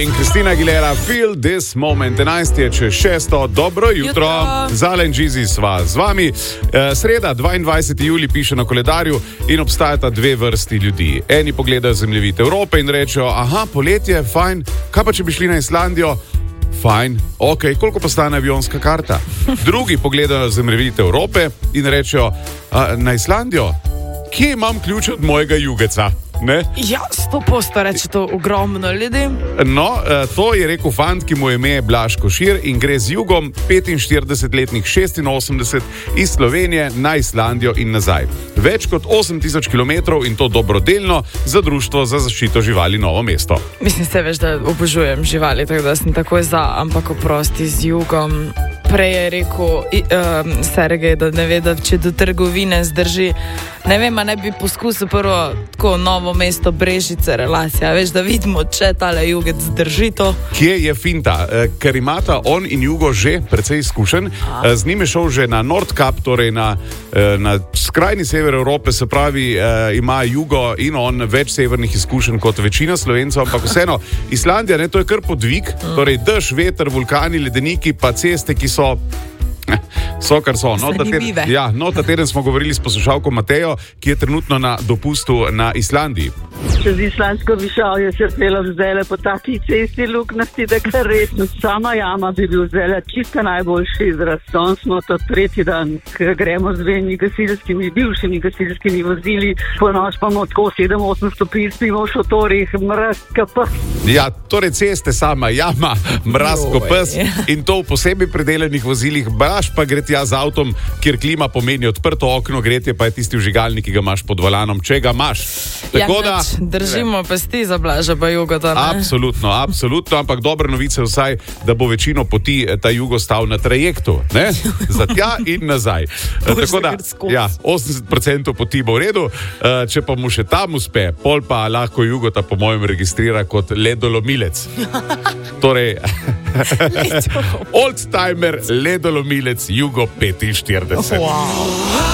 in Christina Aguilera, Feel This Moment. 11 je čez 6. Dobro jutro. Zala in Jeezy sva z vami. Sreda, 22. julij piše na koledarju in obstajata dve vrsti ljudi. Eni pogledajo zemljevid Evrope in rečejo, aha, poletje, fajn, kaj pa če bi šli na Islandijo? Fajn, ok, koliko pa stane avionska karta? Drugi pogledajo zemljevid Evrope in rečejo, na Islandijo? Kje imam ključ od mojega jugeca? Ne? Ja, 100% reče to ogromno ljudi. No, to je rekel fant, ki mu je ime Blaž Košir in gre z jugom 45-letnih 86 iz Slovenije na Islandijo in nazaj. Več kot 8000 km in to dobrodelno za Društvo za zaščito živali Novo mesto. Mislim, se veš, da obožujem živali, tako da sem takoj za, ampak oprosti z jugom. Prej je rekel Sergej, da ne ve, da če do trgovine zdrži. Ne vem, a ne bi poskusil prvo tako Novo mesto, Brežice, relacija. Veš, da vidimo, če tale jugec zdrži to. Kje je finta? Ker imata on in Jugo že precej izkušen. Z njim je šel že na Nordkap, torej na skrajni sever Evrope, se pravi, ima Jugo in on več severnih izkušenj kot večina Slovencev, ampak vseeno, Islandija, ne, to je kar podvig, torej dež, veter, vulkani, ledeniki, pa ceste, ki so kar so. Ta teden smo govorili s poslušalko Matejo, ki je trenutno na dopustu na Islandiji. Čez islandsko višavje se pelem zdajle po taki cesti luknasti, da kar resno sama jama bi bil zdajle čisto najboljši izraz. Son smo to tretji dan, ker gremo z dvemi bivšimi gasilskimi vozili, po noč pa tako 7-8 stopinj spimo v šotorih, mraz kapes. Ja, torej ceste sama jama, mraz kapes in to v posebej predelanih vozilih. Blaž pa gre tja z avtom, kjer klima pomeni odprto okno, gretje pa je tisti vžigalnik, ki ga imaš pod volanom, če ga imaš. Tako da držimo pesti za Blaža pa Jugota, ne? Absolutno, ampak dobra novica vsaj, da bo večino poti ta Jugo stal na trajektu, ne? Za tja in nazaj. Tako da, 80% poti bo v redu, če pa mu še tam uspe, pol pa lahko Jugota po mojem registrira kot ledolomilec. Torej, old timer, ledolomilec Jugo 45. Wow.